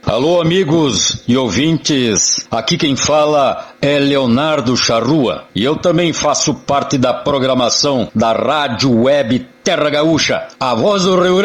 Alô, amigos e ouvintes, aqui quem fala é Leonardo Charrua e eu também faço parte da programação da Rádio Web Terra Gaúcha, a voz do Rio Grande.